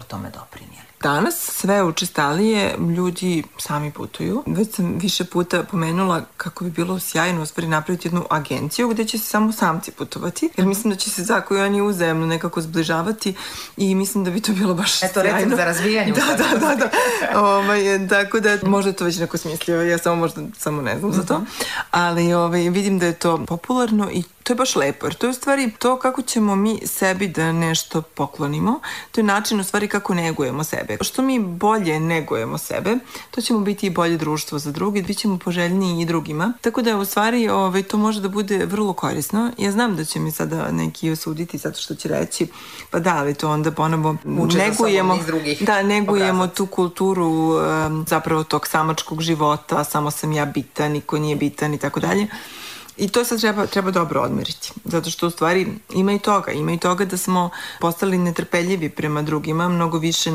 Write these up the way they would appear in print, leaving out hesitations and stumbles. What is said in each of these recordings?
tome doprinijeli? Danas sve učestalije ljudi sami putuju. Već sam više puta pomenula kako bi bilo sjajno u stvari napraviti jednu agenciju gde će se samo samci putovati, jer mislim da će se tako i oni uzajemno nekako zbližavati i mislim da bi to bilo baš sjajno. Eto, recept za razvijanje. Da. Tako da možda je to već neko smislio, ja samo ne znam za to, ali vidim da je to popularno i to je baš lepo, jer to je u stvari to kako ćemo mi sebi da nešto poklonimo, to je način u stvari kako negujemo sebe. Što mi bolje negujemo sebe, to ćemo biti i bolje društvo za drugi, bit ćemo poželjniji i drugima. Tako da u stvari to može da bude vrlo korisno. Ja znam da će mi sada neki osuditi zato što će reći, pa da, ali to onda ponovo negujemo tu kulturu zapravo tog samačkog života, samo sam ja bitan, niko nije bitan i tako dalje. I to sad treba dobro odmeriti, zato što u stvari ima i toga da smo postali netrpeljivi prema drugima, mnogo više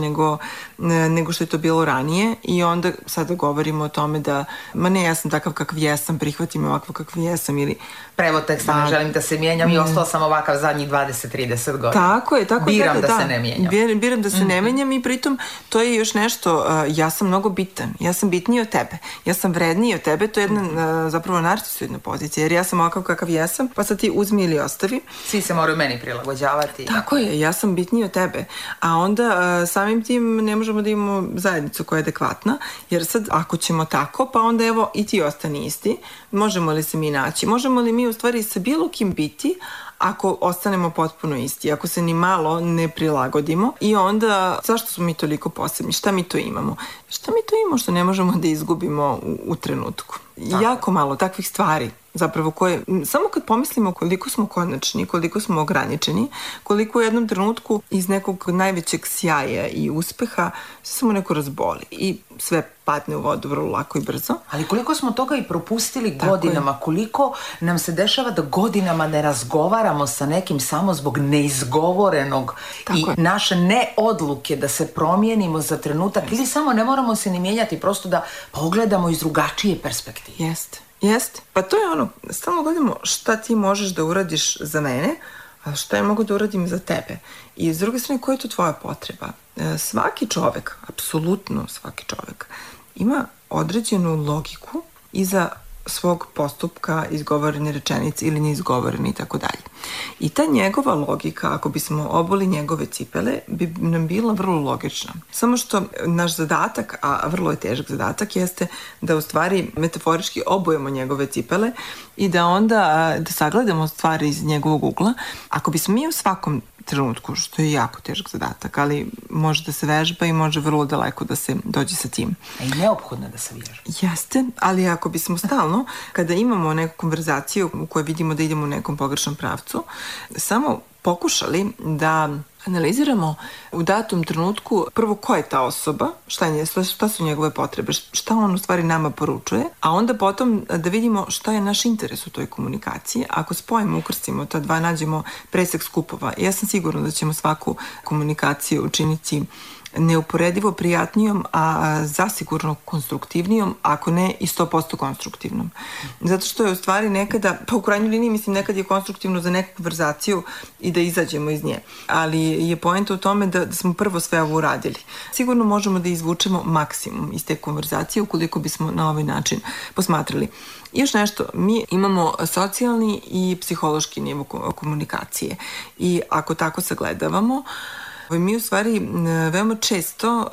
nego što je to bilo ranije i onda sada govorimo o tome da, ma ne, ja sam takav kakav jesam, prihvatim ovakvo kakav jesam ili... Prevod teksta, ne želim da se mijenjam i ostao sam ovakav zadnjih 20-30 godina. Tako je. Biram da se ne mijenjam. Biram da se ne mijenjam i pritom to je još nešto, ja sam mnogo bitan, ja sam bitniji od tebe, ja sam vredniji od tebe, to je jedna zapravo narcisoidna pozicija, jer ja sam ovakav kakav jesam, pa sad ti uzmi ili ostavi. Svi se moraju meni prilagođavati. Tako je, ja sam bitniji od tebe. A onda samim tim ne možemo da imamo zajednicu koja je adekvatna, jer sad ako ćemo tako, pa onda evo i ti ostani isti. Možemo li se mi naći? Možemo li mi u stvari sa bilo kim biti ako ostanemo potpuno isti, ako se ni malo ne prilagodimo i onda zašto smo mi toliko posebni? Šta mi to imamo? Šta mi to imamo što ne možemo da izgubimo u trenutku? Jako malo takvih stvari zapravo koje, samo kad pomislimo koliko smo konačni, koliko smo ograničeni, koliko u jednom trenutku iz nekog najvećeg sjaja i uspeha se samo neko razboli i sve padne u vodu vrlo lako i brzo. Ali koliko smo toga i propustili godinama, koliko nam se dešava da godinama ne razgovaramo sa nekim samo zbog neizgovorenog i naše neodluke da se promijenimo za trenutak ili samo ne moramo se ni mijenjati, prosto da pogledamo iz drugačije perspektive. Jeste. Pa to je ono, stalno gledamo šta ti možeš da uradiš za mene, a šta ja mogu da uradim za tebe. I s druge strane, koja je to tvoja potreba? Svaki čovek, apsolutno svaki čovek, ima određenu logiku iza svog postupka, izgovorene rečenice ili neizgovorene i tako dalje. I ta njegova logika, ako bismo obuli njegove cipele, bi nam bila vrlo logična. Samo što naš zadatak, a vrlo je težak zadatak, jeste da u stvari metaforički obujemo njegove cipele i da onda da sagledamo stvari iz njegovog ugla. Ako bismo mi u svakom trenutku, što je jako težak zadatak, ali može da se vežba i može vrlo daleko da se dođe sa tim. A i neophodno da se vežba. Jeste, ali ako bismo stalno, kada imamo neku konverzaciju u kojoj vidimo da idemo u nekom pogrešnom pravcu, samo pokušali da analiziramo u datom trenutku prvo ko je ta osoba, šta su njegove potrebe, šta on u stvari nama poručuje, a onda potom da vidimo šta je naš interes u toj komunikaciji. Ako spojimo, ukrstimo ta dva, nađemo presek skupova, ja sam sigurna da ćemo svaku komunikaciju učiniti neuporedivo prijatnijom, a zasigurno konstruktivnijom, ako ne i 100% konstruktivnom. Zato što je u stvari nekada, pa u krajnjoj liniji mislim nekad je konstruktivno za neku konverzaciju i da izađemo iz nje. Ali je poenta u tome da smo prvo sve ovo uradili. Sigurno možemo da izvučemo maksimum iz te konverzacije ukoliko bismo na ovaj način posmatrali. I još nešto, mi imamo socijalni i psihološki nivo komunikacije i ako tako sagledavamo, mi u stvari veoma često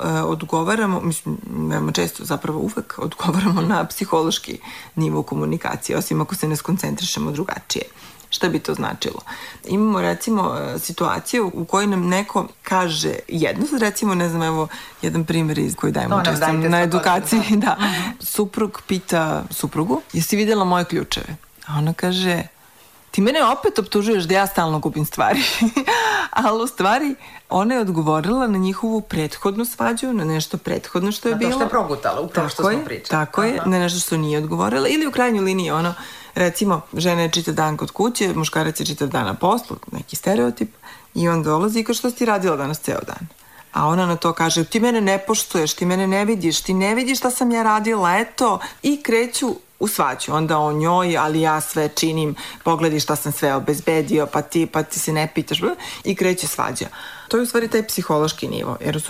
zapravo uvek odgovaramo na psihološki nivo komunikacije, osim ako se ne skoncentrišemo drugačije. Šta bi to značilo? Imamo recimo situaciju u kojoj nam neko kaže jedno, recimo ne znam, evo jedan primjer koji dajemo često na edukaciji, da. Suprug pita suprugu, jesi vidjela moje ključeve? A ona kaže, ti mene opet optužuješ da ja stalno gubim stvari. Ali u stvari ona je odgovorila na njihovu prethodnu svađu, na nešto prethodno što je bilo. Na to što je progutala, upravo što smo pričali. Tako je, na nešto što nije odgovorila. Ili u krajnjoj liniji ono, recimo, žena je čitav dan kod kuće, muškarac je čitav dan na poslu, neki stereotip, i on dolazi i kaže, što si ti radila danas ceo dan? A ona na to kaže, ti mene ne poštuješ, ti mene ne vidiš, ti ne vidiš šta sam ja radila, eto, i kreću u svađu. Onda o njoj, ali ja sve činim, pogledaj šta sam sve obezbedio, pa ti se ne pitaš, i kreće svađa. To je u stvari taj psihološki nivo, jer u